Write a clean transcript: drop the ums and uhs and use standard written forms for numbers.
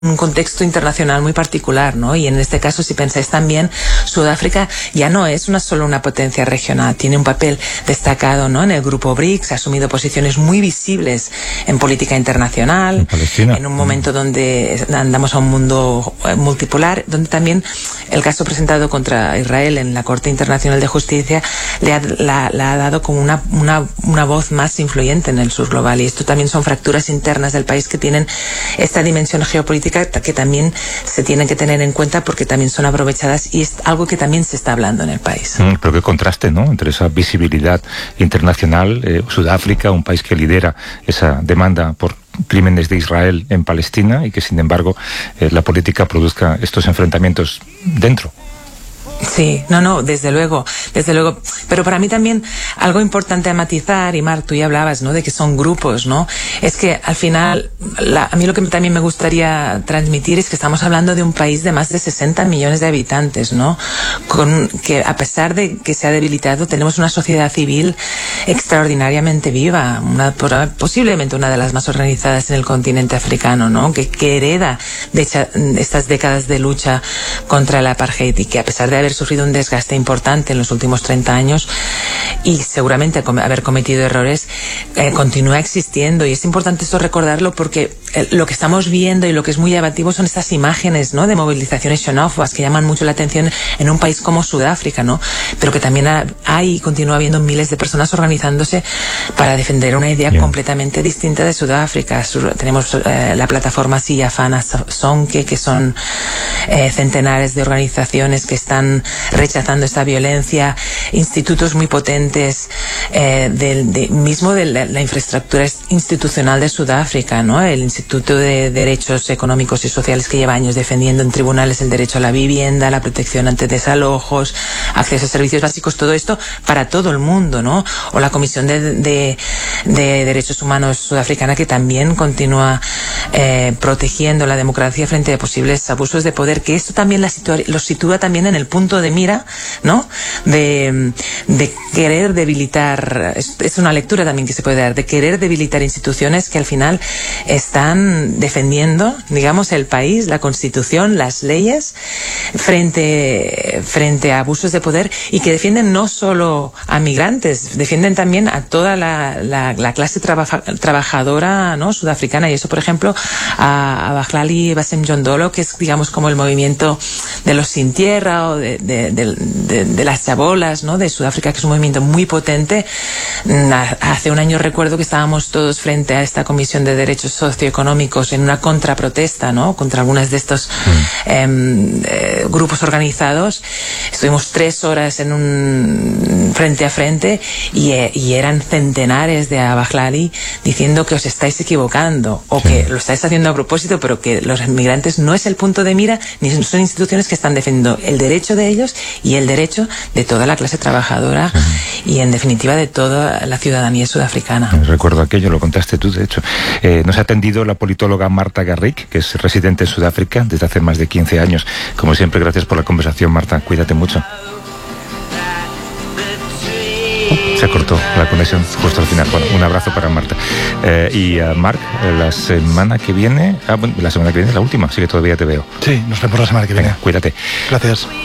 un contexto internacional muy particular, ¿no? Y en este caso, si pensáis también, Sudáfrica ya no es solo una potencia regional, tiene un papel destacado, ¿no? En el grupo BRICS, ha asumido posiciones muy visibles en política internacional, en un momento donde andamos a un mundo multipolar, donde también el caso presentado contra Israel en la Corte Internacional de Justicia le ha dado como una voz más influyente en el sur global, y esto también son fracturas internas del país que tienen esta dimensión geopolítica que también se tienen que tener en cuenta porque también son aprovechadas, y es algo que también se está hablando en el país. Pero qué contraste, ¿no?, entre esa visibilidad internacional, Sudáfrica, un país que lidera esa demanda por crímenes de Israel en Palestina, y que sin embargo la política produzca estos enfrentamientos dentro. Sí, no, desde luego, pero para mí también algo importante a matizar, y Marc, tú ya hablabas, ¿no?, de que son grupos, ¿no? Es que al final, a mí lo que también me gustaría transmitir es que estamos hablando de un país de más de 60 millones de habitantes, ¿no? Que a pesar de que se ha debilitado, tenemos una sociedad civil extraordinariamente viva, posiblemente una de las más organizadas en el continente africano, ¿no? Que hereda de estas décadas de lucha contra el apartheid, y que a pesar de haber sufrido un desgaste importante en los últimos 30 años y seguramente haber cometido errores, continúa existiendo. Y es importante esto recordarlo porque lo que estamos viendo y lo que es muy llamativo son estas imágenes, ¿no?, de movilizaciones xenófobas que llaman mucho la atención en un país como Sudáfrica, ¿no?, pero que también hay y continúa habiendo miles de personas organizándose para defender una idea completamente distinta de Sudáfrica. Tenemos la plataforma Siyafana Sonke, que son centenares de organizaciones que están rechazando esta violencia, institutos muy potentes mismo de la infraestructura institucional de Sudáfrica, ¿no? El Instituto de Derechos Económicos y Sociales, que lleva años defendiendo en tribunales el derecho a la vivienda, la protección ante desalojos, acceso a servicios básicos, todo esto para todo el mundo, ¿no? O la Comisión de Derechos Humanos sudafricana, que también continúa protegiendo la democracia frente a posibles abusos de poder, que esto también los sitúa también en el punto de mira, ¿no?, de querer debilitar, es una lectura también que se puede dar, de querer debilitar instituciones que al final están defendiendo, digamos, el país, la Constitución, las leyes, frente a abusos de poder, y que defienden no solo a migrantes, defienden también a toda la clase trabajadora, ¿no?, sudafricana. Y eso, por ejemplo, a Bahlali Basemjondolo, que es, digamos, como el movimiento de los sin tierra o de las chabolas, ¿no?, de Sudáfrica, que es un movimiento muy potente. Hace un año recuerdo que estábamos todos frente a esta Comisión de Derechos Socioeconómicos en una contraprotesta, ¿no?, contra algunas de estos grupos organizados. Estuvimos 3 horas en un frente a frente y eran centenares de Bahlali diciendo que os estáis equivocando, o que lo estáis haciendo a propósito, pero que los migrantes no es el punto de mira, ni son instituciones que están defendiendo el derecho de ellos y el derecho de toda la clase trabajadora y, en definitiva, de toda la ciudadanía sudafricana. Recuerdo aquello, lo contaste tú, de hecho. Nos ha atendido la politóloga Marta Garrick, que es residente en Sudáfrica desde hace más de 15 años. Como siempre, gracias por la conversación, Marta. Cuídate mucho. Se cortó la conexión justo al final. Bueno, un abrazo para Marta. Y a Marc, la semana que viene... la semana que viene es la última, así que todavía te veo. Sí, nos vemos la semana que viene. Venga, cuídate. Gracias.